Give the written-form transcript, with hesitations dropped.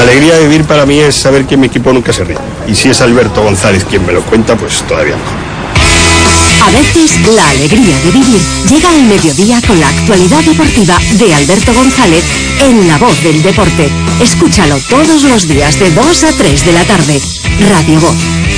La alegría de vivir para mí es saber que mi equipo nunca se ríe. Y si es Alberto González quien me lo cuenta, pues todavía mejor. A veces la alegría de vivir llega al mediodía con la actualidad deportiva de Alberto González en La Voz del Deporte. Escúchalo todos los días de 2 a 3 de la tarde. Radio Voz,